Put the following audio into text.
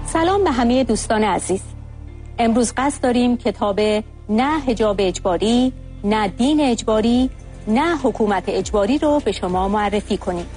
سلام به همه دوستان عزیز. امروز قصد داریم کتاب نه حجاب اجباری، نه دین اجباری، نه حکومت اجباری رو به شما معرفی کنیم.